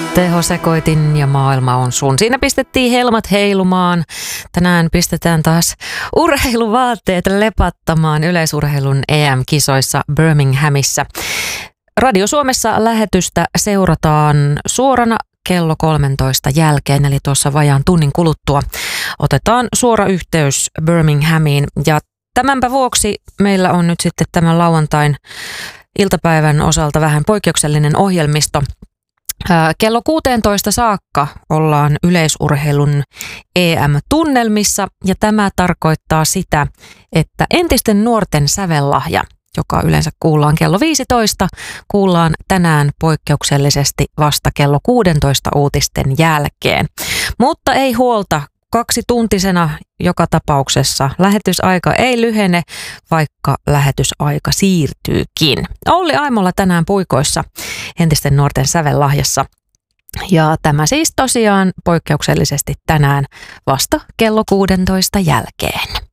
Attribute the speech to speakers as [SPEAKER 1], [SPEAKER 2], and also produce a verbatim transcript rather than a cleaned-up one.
[SPEAKER 1] Tehosekoitin ja maailma on sun. Siinä pistettiin helmat heilumaan. Tänään pistetään taas urheiluvaatteet lepattamaan yleisurheilun E M-kisoissa Birminghamissa. Radio Suomessa lähetystä seurataan suorana kello kolmentoista jälkeen, eli tuossa vajaan tunnin kuluttua otetaan suora yhteys Birminghamiin. Ja tämänpä vuoksi meillä on nyt sitten tämän lauantain iltapäivän osalta vähän poikkeuksellinen ohjelmisto. Kello kuusitoista saakka ollaan yleisurheilun E M-tunnelmissa ja tämä tarkoittaa sitä, että entisten nuorten sävellahja, joka yleensä kuullaan kello viisitoista, kuullaan tänään poikkeuksellisesti vasta kello kuusitoista uutisten jälkeen. Mutta ei huolta, kaksituntisena joka tapauksessa lähetysaika ei lyhene, vaikka lähetysaika siirtyykin. Olli Aimola tänään puikoissa entisten nuorten sävellahjassa. Ja tämä siis tosiaan poikkeuksellisesti tänään vasta kello kuusitoista jälkeen.